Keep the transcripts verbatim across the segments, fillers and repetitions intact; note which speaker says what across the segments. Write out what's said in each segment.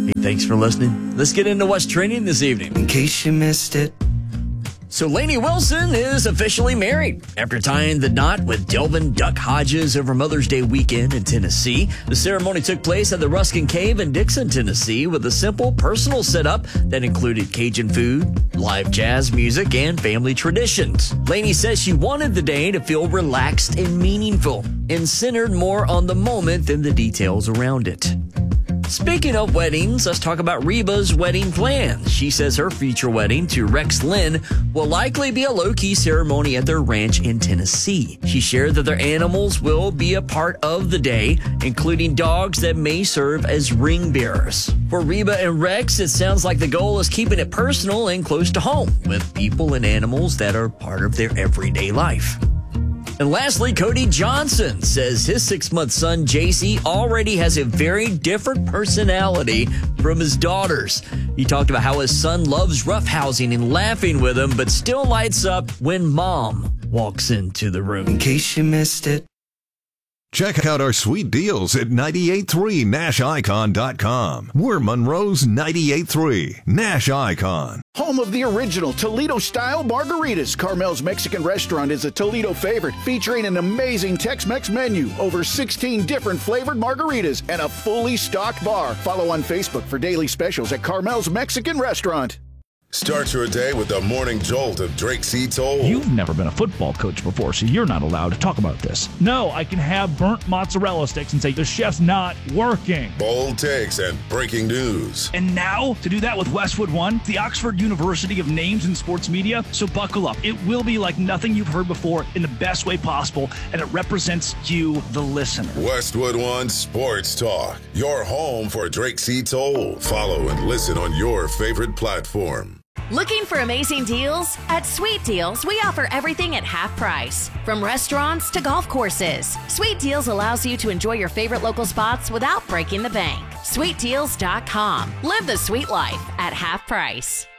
Speaker 1: Hey, thanks for listening. Let's get into what's trending this evening.
Speaker 2: In case you missed it.
Speaker 1: So Lainey Wilson is officially married. After tying the knot with Delvin Duck Hodges over Mother's Day weekend in Tennessee, the ceremony took place at the Ruskin Cave in Dixon, Tennessee, with a simple personal setup that included Cajun food, live jazz music, and family traditions. Lainey says she wanted the day to feel relaxed and meaningful, and centered more on the moment than the details around it. Speaking of weddings, let's talk about Reba's wedding plans. She says her future wedding to Rex Lynn will likely be a low-key ceremony at their ranch in Tennessee. She shared that their animals will be a part of the day, including dogs that may serve as ring bearers. For Reba and Rex, it sounds like the goal is keeping it personal and close to home, with people and animals that are part of their everyday life. And lastly, Cody Johnson says his six-month son, J C, already has a very different personality from his daughters. He talked about how his son loves roughhousing and laughing with him, but still lights up when mom walks into the room.
Speaker 2: In case you missed it.
Speaker 3: Check out our sweet deals at ninety-eight point three Nash Icon dot com. We're Monroe's ninety-eight point three Nash Icon.
Speaker 4: Home of the original Toledo-style margaritas, Carmel's Mexican restaurant is a Toledo favorite, featuring an amazing Tex-Mex menu, over sixteen different flavored margaritas, and a fully stocked bar. Follow on Facebook for daily specials at Carmel's Mexican Restaurant.
Speaker 5: Start your day with the morning jolt of Drake C. Toll.
Speaker 6: You've never been a football coach before, so you're not allowed to talk about this. No, I can have burnt mozzarella sticks and say the chef's not working.
Speaker 5: Bold takes and breaking news.
Speaker 6: And now, to do that with Westwood One, the Oxford University of Names in Sports Media, so buckle up. It will be like nothing you've heard before in the best way possible, and it represents you, the listener.
Speaker 5: Westwood One Sports Talk, your home for Drake C. Toll. Follow and listen on your favorite platform.
Speaker 7: Looking for amazing deals? At Sweet Deals, we offer everything at half price. From restaurants to golf courses, Sweet Deals allows you to enjoy your favorite local spots without breaking the bank. sweet deals dot com. Live the sweet life at half price.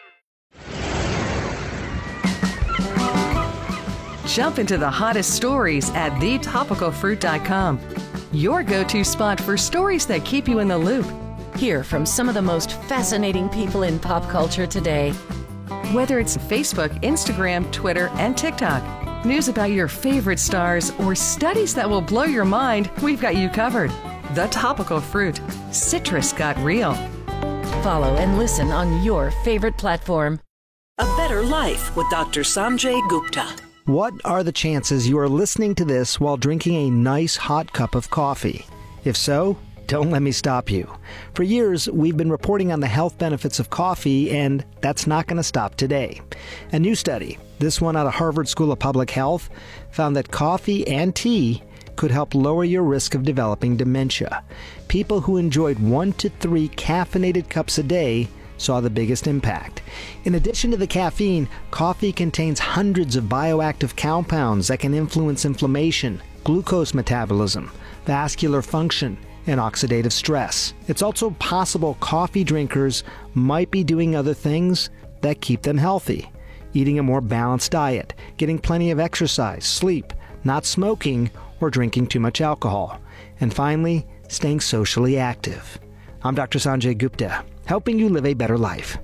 Speaker 8: Jump into the hottest stories at the topical fruit dot com. Your go-to spot for stories that keep you in the loop.
Speaker 9: Hear from some of the most fascinating people in pop culture today.
Speaker 8: Whether it's Facebook, Instagram, Twitter, and TikTok, news about your favorite stars, or studies that will blow your mind, we've got you covered. The Topical Fruit. Citrus got real.
Speaker 9: Follow and listen on your favorite platform.
Speaker 10: A Better Life with Doctor Sanjay Gupta.
Speaker 11: What are the chances you are listening to this while drinking a nice hot cup of coffee? If so, don't let me stop you. For years, we've been reporting on the health benefits of coffee, and that's not going to stop today. A new study, this one out of Harvard School of Public Health, found that coffee and tea could help lower your risk of developing dementia. People who enjoyed one to three caffeinated cups a day saw the biggest impact. In addition to the caffeine, coffee contains hundreds of bioactive compounds that can influence inflammation, glucose metabolism, vascular function, and oxidative stress. It's also possible coffee drinkers might be doing other things that keep them healthy. Eating a more balanced diet, getting plenty of exercise, sleep, not smoking, or drinking too much alcohol. And finally, staying socially active. I'm Doctor Sanjay Gupta, helping you live a better life.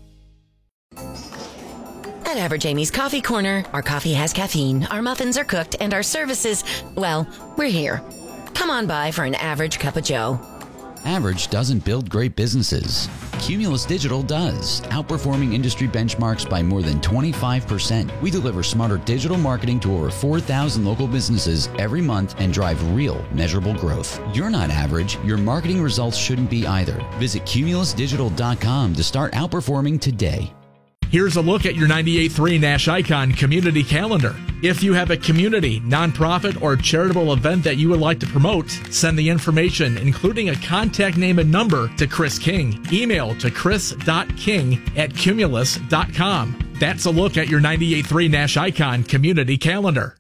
Speaker 9: At Average Amy's Coffee Corner, our coffee has caffeine, our muffins are cooked, and our services, well, we're here. Come on by for an average cup of joe.
Speaker 12: Average doesn't build great businesses. Cumulus Digital does, outperforming industry benchmarks by more than twenty-five percent. We deliver smarter digital marketing to over four thousand local businesses every month and drive real, measurable growth. You're not average. Your marketing results shouldn't be either. Visit cumulus digital dot com to start outperforming today.
Speaker 13: Here's a look at your ninety-eight point three Nash Icon Community Calendar. If you have a community, nonprofit, or charitable event that you would like to promote, send the information, including a contact name and number, to Chris King. Email to chris dot king at cumulus dot com. That's a look at your ninety-eight point three Nash Icon Community Calendar.